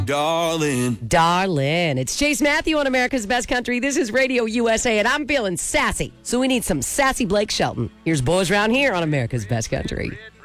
Darling. It's Chase Matthew on America's Best Country. This is Radio USA, and I'm feeling sassy. So we need some sassy Blake Shelton. Here's Boys Round Here on America's Best Country.